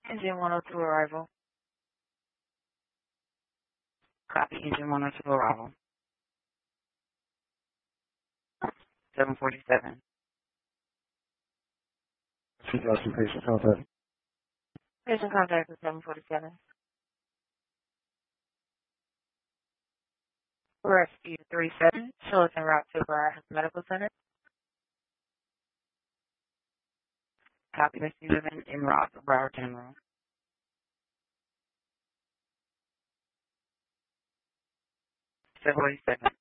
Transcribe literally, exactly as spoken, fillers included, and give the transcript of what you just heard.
Engine one oh two arrival. Copy engine one oh two arrival. seven forty-seven. She got some patient contact. Patient contact with seven forty-seven. We're at speed three seven. Show us en route to Broward Medical Center. Copy Mister Living en route to Broward General. seven forty-seven.